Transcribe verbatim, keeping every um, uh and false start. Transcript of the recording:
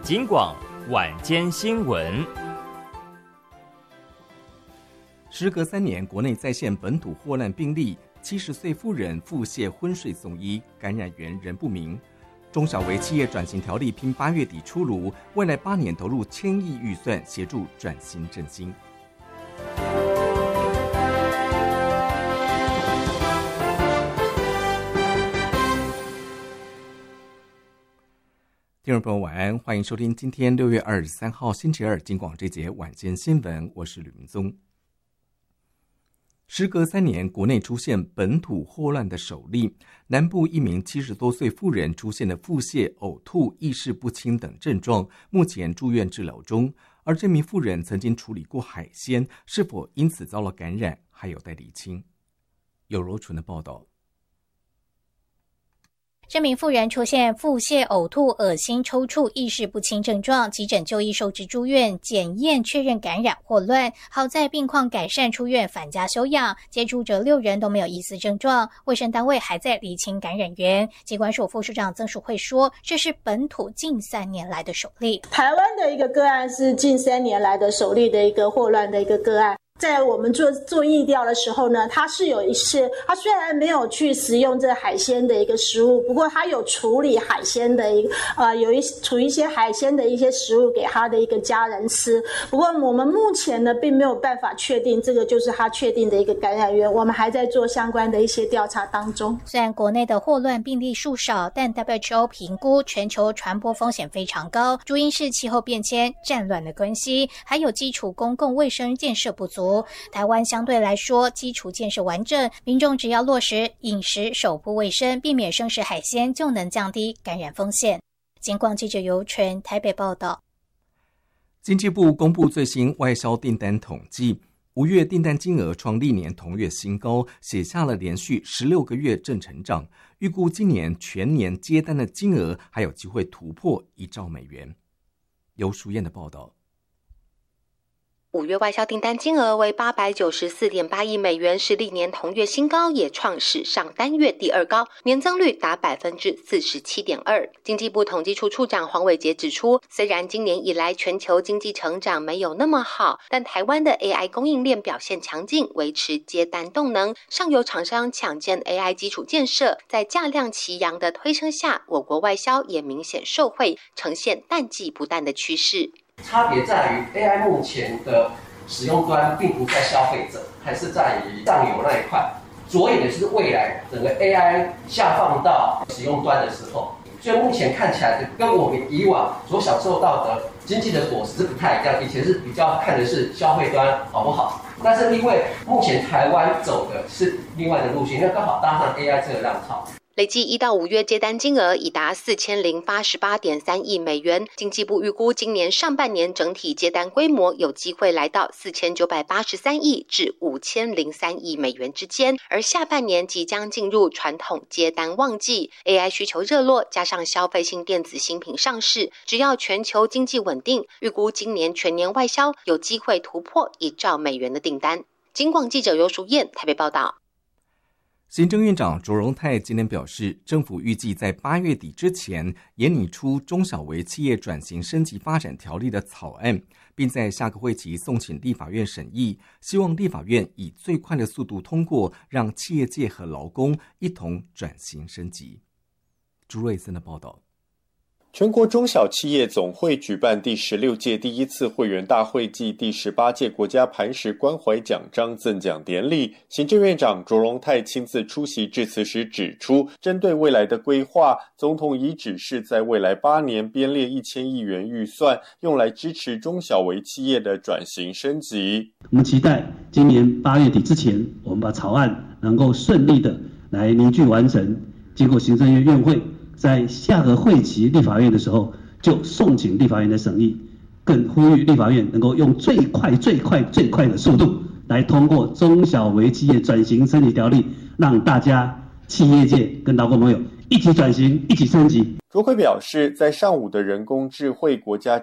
警广晚间新闻。 时隔三年，国内再现本土霍乱病例，七十岁妇人腹泻昏睡送医，感染源仍不明。中小微企业转型条例拼八月底出炉，未来八年投入千亿预算协助转型振兴。听众朋友晚安，欢迎收听今天六月二十三号星期二警广这节晚间新闻，我是吕明宗。时隔三年，国内出现本土霍乱的首例，南部一名七十多岁妇人出现了腹泻、呕吐、意识不清等症状，目前住院治疗中。而这名妇人曾经处理过海鲜，是否因此遭了感染，还有待厘清。有柔纯的报道。 这名妇人出现腹泻、呕吐、恶心、抽搐、意识不清症状，急诊就医受治住院，检验确认感染霍乱。好在病况改善，出院返家休养。接触者六人都没有疑似症状，卫生单位还在厘清感染源。疾管署副署长曾淑慧说，这是本土近三年来的首例。 台湾的一个个案是近三年来的首例的一个霍乱的一个个案。在我们做做疫调的时候呢，它是有一些，它虽然没有去食用这海鲜的一个食物，不过它有处理海鲜的一个呃，有一处一些海鲜的一些食物给他的一个家人吃。不过我们目前呢，并没有办法确定这个就是他确定的一个感染源，我们还在做相关的一些调查当中。 虽然国内的霍乱病例数少，但 W H O 评估全球传播风险非常高，主因是气候变迁、战乱的关系，还有基础公共卫生建设不足。台湾相对来说基础建设完整，民众只要落实饮食守护卫生，避免生食海鲜，就能降低感染风险。警广记者尤纯台北报道。 经济部公布最新外销订单统计，五月订单金额创历年同月新高，写下了连续十六个月正成长。预估今年全年接单的金额还有机会突破一兆美元。由淑燕的报道。 五月外销订单金额为 八百九十四点八亿美元，是历年同月新高，也创史上单月第二高，年增率达 百分之四十七点二。经济部统计处处长黄伟杰指出，虽然今年以来全球经济成长没有那么好，但台湾的 A I 供应链表现强劲，维持接单动能，上游厂商抢建 A I 基础建设，在价量齐扬的推升下，我国外销也明显受惠，呈现淡季不淡的趋势。 差别在于 A I 目前的使用端并不在消费者，还是在于上游那一块，着眼的是未来整个 A I 下放到使用端的时候，所以目前看起来跟我们以往所享受到的经济的果实是不太一样。以前是比较看的是消费端好不好，但是因为目前台湾走的是另外的路线，因为刚好搭上 A I 这个浪潮。 累计一到五月接单金额已达四千零八十八点三亿美元。经济部预估今年上半年整体接单规模有机会来到四千九百八十三亿至五千零三亿美元之间，而下半年即将进入传统接单旺季 ，A I 需求热络，加上消费性电子新品上市，只要全球经济稳定，预估今年全年外销有机会突破一兆美元的订单。警广记者尤淑燕台北报道。 行政院长卓荣泰今天表示，政府预计在八月底之前研拟出中小微企业转型升级发展条例的草案，并在下个会期送请立法院审议，希望立法院以最快的速度通过，让企业界和劳工一同转型升级。朱瑞森的报道。 全国中小企业总会举办第十六届第一次会员大会暨第十八届国家磐石关怀奖章赠奖典礼，行政院长卓荣泰亲自出席致辞时指出，针对未来的规划，总统已指示在未来八年编列一千亿元预算，用来支持中小微企业的转型升级。 我们期待今年八月底之前，我们把草案能够顺利的来凝聚完成，经过行政院院会。在下个会期立法院的时候，就送请立法院的审议，更呼吁立法院能够用最快、最快、最快的速度来通过中小微企业转型升级条例，让大家企业界跟劳工朋友一起转型，一起升级。 卓辉表示，在上午的人工智慧国家